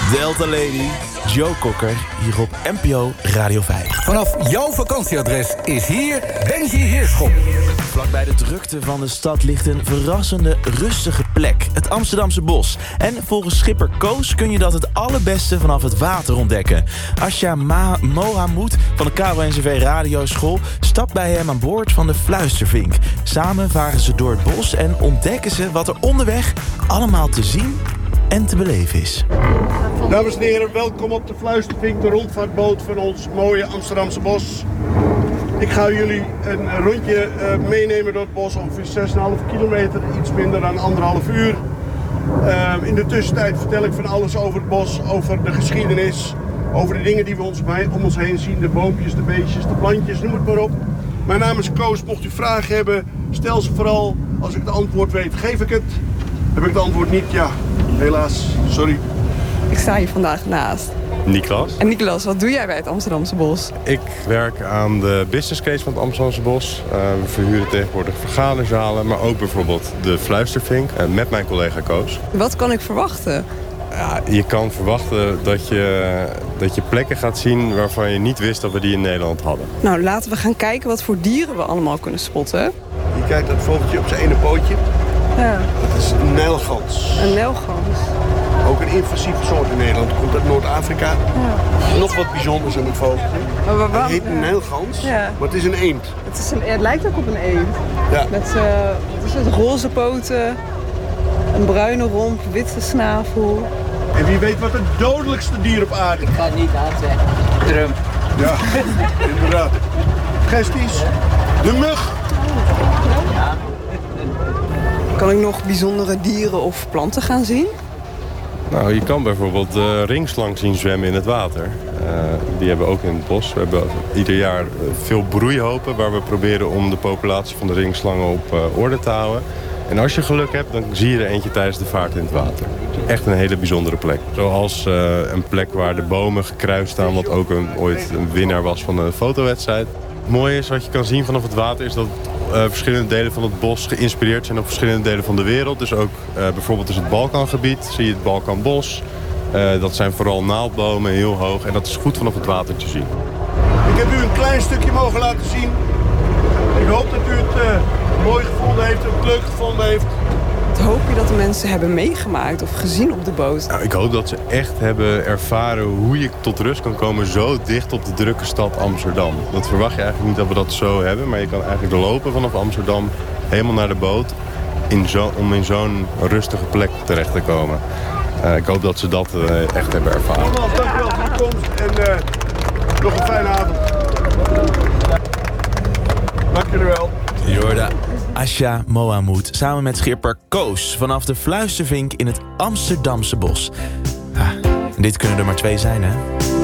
Delta Lady, Joe Cocker, hier op NPO Radio 5. Vanaf jouw vakantieadres is hier Benji Heerschop. Vlakbij de drukte van de stad ligt een verrassende, rustige plek. Het Amsterdamse Bos. En volgens schipper Koos kun je dat het allerbeste vanaf het water ontdekken. Asja Mohamud van de KRO-NCV Radioschool stapt bij hem aan boord van de Fluistervink. Samen varen ze door het bos en ontdekken ze wat er onderweg allemaal te zien en te beleven is. Dames en heren, welkom op de Fluistervink, de rondvaartboot van ons mooie Amsterdamse bos. Ik ga jullie een rondje meenemen door het bos, ongeveer 6,5 kilometer, iets minder dan 1,5 uur. In de tussentijd vertel ik van alles over het bos, over de geschiedenis, over de dingen die we om ons heen zien, de boompjes, de beestjes, de plantjes, noem het maar op. Mijn naam is Koos, mocht u vragen hebben, stel ze vooral. Als ik de antwoord weet, geef ik het. Heb ik de antwoord niet, ja, helaas, sorry. Ik sta hier vandaag naast Niklas. En Niklas, wat doe jij bij het Amsterdamse Bos? Ik werk aan de business case van het Amsterdamse Bos. We verhuren tegenwoordig vergaderzalen, maar ook bijvoorbeeld de Fluistervink met mijn collega Koos. Wat kan ik verwachten? Ja, je kan verwachten dat je plekken gaat zien waarvan je niet wist dat we die in Nederland hadden. Nou, laten we gaan kijken wat voor dieren we allemaal kunnen spotten. Je kijkt naar het vogeltje op zijn ene pootje. Ja. Dat is een nijlgans. Een nijlgans. Ook een invasieve soort in Nederland. Komt uit Noord-Afrika. Ja. Nog wat bijzonders aan het vogeltje. Maar het heet een nijlgans, ja. Maar het is een eend. Het lijkt ook op een eend. Ja. Met roze poten, een bruine romp, witte snavel. En wie weet wat het dodelijkste dier op aarde is? Ik ga het niet aanzeggen. Trump. Ja, inderdaad. Gesties. De mug. Ja. Kan ik nog bijzondere dieren of planten gaan zien? Nou, je kan bijvoorbeeld de ringslang zien zwemmen in het water. Die hebben we ook in het bos. We hebben ieder jaar veel broeihopen waar we proberen om de populatie van de ringslangen op orde te houden. En als je geluk hebt, dan zie je er eentje tijdens de vaart in het water. Echt een hele bijzondere plek. Zoals een plek waar de bomen gekruist staan, wat ook ooit een winnaar was van een fotowedstrijd. Het mooie is, wat je kan zien vanaf het water, is dat verschillende delen van het bos geïnspireerd zijn op verschillende delen van de wereld. Dus ook bijvoorbeeld dus het Balkangebied, zie je het Balkanbos. Dat zijn vooral naaldbomen, heel hoog. En dat is goed vanaf het water te zien. Ik heb u een klein stukje mogen laten zien. Ik hoop dat u het mooi gevonden heeft, het leuk gevonden heeft. Wat hoop je dat de mensen hebben meegemaakt of gezien op de boot? Nou, ik hoop dat ze echt hebben ervaren hoe je tot rust kan komen zo dicht op de drukke stad Amsterdam. Dat verwacht je eigenlijk niet dat we dat zo hebben, maar je kan eigenlijk lopen vanaf Amsterdam helemaal naar de boot om in zo'n rustige plek terecht te komen. Ik hoop dat ze dat echt hebben ervaren. Nogmaals, dankjewel voor de komst en nog een fijne avond. Dank jullie wel. Jorda Asja Mohamud samen met schipper Koos vanaf de Fluistervink in het Amsterdamse Bos. Dit kunnen er maar 2 zijn, hè?